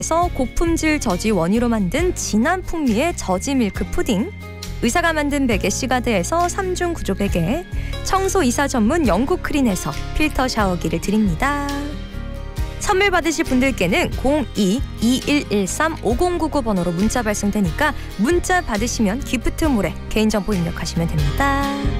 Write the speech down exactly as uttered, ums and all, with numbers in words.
에서 고품질 저지 원유로 만든 진한 풍미의 저지 밀크 푸딩, 의사가 만든 베개 시가드에서 삼중 구조 베개, 청소 이사 전문 영국 크린에서 필터 샤워기를 드립니다. 선물 받으실 분들께는 공이 이일일삼 오공구구 번호로 문자 발송되니까 문자 받으시면 기프트몰에 개인정보 입력하시면 됩니다.